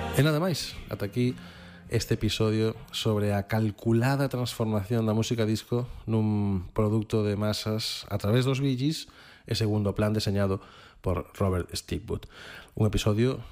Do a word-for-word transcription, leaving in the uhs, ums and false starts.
E nada máis, ata aquí este episodio sobre a calculada transformación da música disco nun produto de masas a través dos Bee Gees e segundo plan deseñado por Robert Stigwood. Un episodio